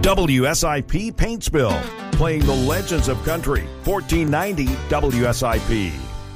WSIP paint spill, playing the legends of country. 1490 WSIP.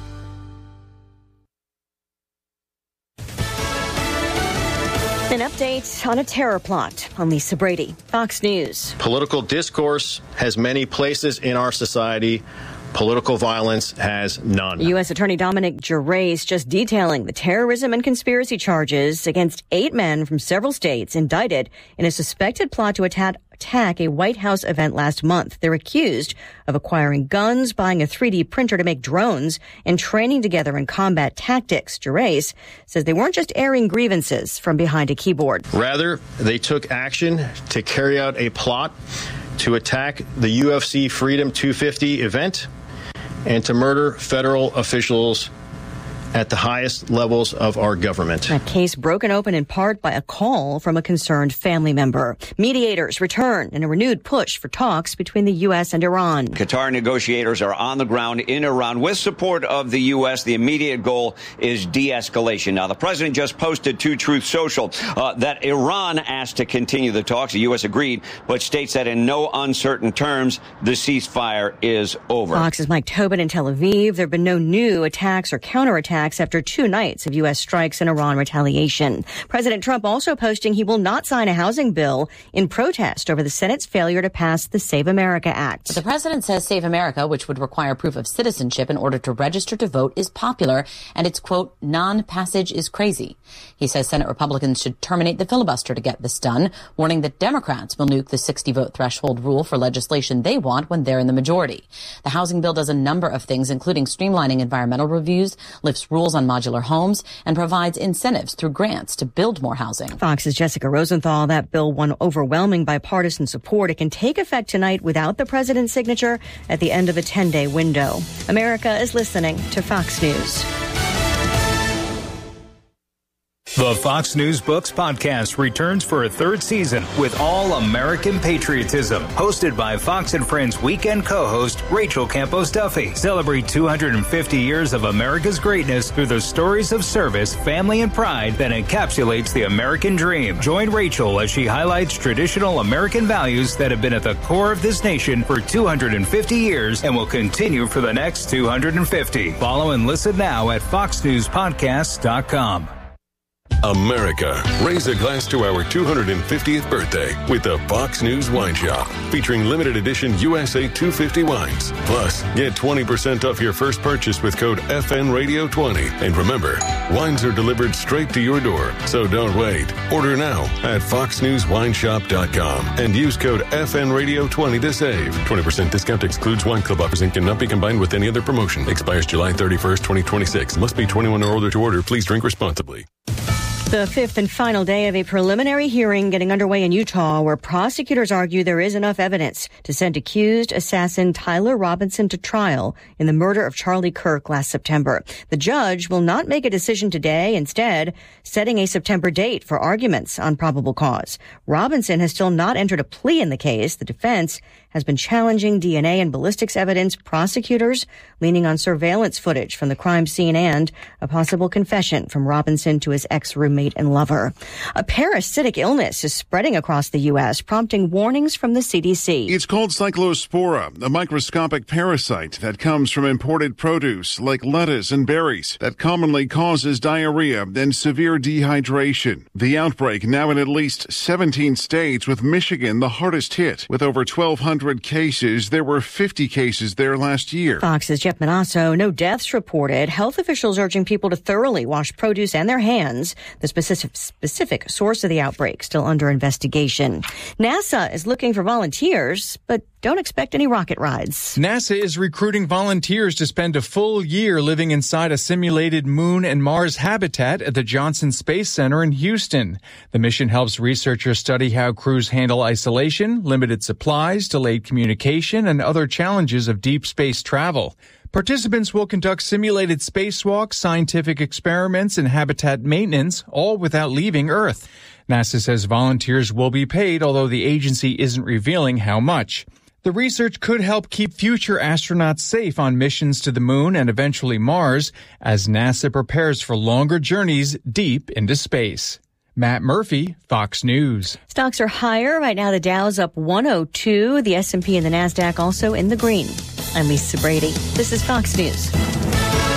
An update on a terror plot. I'm Lisa Brady, Fox News. Political discourse has many places in our society. Political violence has none. U.S. Attorney Dominic Gervais just detailing the terrorism and conspiracy charges against 8 men from several states indicted in a suspected plot to attack a White House event last month. They're accused of acquiring guns, buying a 3D printer to make drones, and training together in combat tactics. Gervais says they weren't just airing grievances from behind a keyboard. Rather, they took action to carry out a plot to attack the UFC Freedom 250 event and to murder federal officials at the highest levels of our government. That case broken open in part by a call from a concerned family member. Mediators return in a renewed push for talks between the U.S. and Iran. Qatar negotiators are on the ground in Iran with support of the U.S. The immediate goal is de-escalation. Now, the president just posted to Truth Social that Iran asked to continue the talks. The U.S. agreed, but states that in no uncertain terms, the ceasefire is over. Fox's Mike Tobin in Tel Aviv. There have been no new attacks or counterattacks after 2 nights of U.S. strikes in Iran retaliation. President Trump also posting he will not sign a housing bill in protest over the Senate's failure to pass the Save America Act. But the president says Save America, which would require proof of citizenship in order to register to vote, is popular, and its, quote, non-passage is crazy. He says Senate Republicans should terminate the filibuster to get this done, warning that Democrats will nuke the 60-vote threshold rule for legislation they want when they're in the majority. The housing bill does a number of things, including streamlining environmental reviews, lifts rules on modular homes, and provides incentives through grants to build more housing. Fox's Jessica Rosenthal. That bill won overwhelming bipartisan support. It can take effect tonight without the president's signature at the end of a 10-day window. America is listening to Fox News. The Fox News Books podcast returns for a 3rd season with all American patriotism. Hosted by Fox and Friends weekend co-host Rachel Campos Duffy. Celebrate 250 years of America's greatness through the stories of service, family, and pride that encapsulates the American dream. Join Rachel as she highlights traditional American values that have been at the core of this nation for 250 years and will continue for the next 250. Follow and listen now at foxnewspodcast.com. America, raise a glass to our 250th birthday with the Fox News Wine Shop, featuring limited edition USA 250 wines. Plus, get 20% off your first purchase with code FNRadio20. And remember, wines are delivered straight to your door, so don't wait. Order now at foxnewswineshop.com and use code FNRadio20 to save. 20% discount excludes wine club offers and cannot be combined with any other promotion. Expires July 31st, 2026. Must be 21 or older to order. Please drink responsibly. The 5th and final day of a preliminary hearing getting underway in Utah, where prosecutors argue there is enough evidence to send accused assassin Tyler Robinson to trial in the murder of Charlie Kirk last September. The judge will not make a decision today, instead setting a September date for arguments on probable cause. Robinson has still not entered a plea in the case. The defense has been challenging DNA and ballistics evidence, prosecutors leaning on surveillance footage from the crime scene and a possible confession from Robinson to his ex-roommate and lover. A parasitic illness is spreading across the U.S., prompting warnings from the CDC. It's called Cyclospora, a microscopic parasite that comes from imported produce like lettuce and berries that commonly causes diarrhea and severe dehydration. The outbreak now in at least 17 states, with Michigan the hardest hit. With over 1,200 cases, there were 50 cases there last year. Fox's Jeff Manasso. No deaths reported. Health officials urging people to thoroughly wash produce and their hands. The specific source of the outbreak still under investigation. NASA is looking for volunteers, but don't expect any rocket rides. NASA is recruiting volunteers to spend a full year living inside a simulated Moon and Mars habitat at the Johnson Space Center in Houston. The mission helps researchers study how crews handle isolation, limited supplies, delayed communication, and other challenges of deep space travel. Participants will conduct simulated spacewalks, scientific experiments, and habitat maintenance, all without leaving Earth. NASA says volunteers will be paid, although the agency isn't revealing how much. The research could help keep future astronauts safe on missions to the Moon and eventually Mars, as NASA prepares for longer journeys deep into space. Matt Murphy, Fox News. Stocks are higher. Right now, the Dow's up 102. The S&P and the NASDAQ also in the green. I'm Lisa Brady. This is Fox News.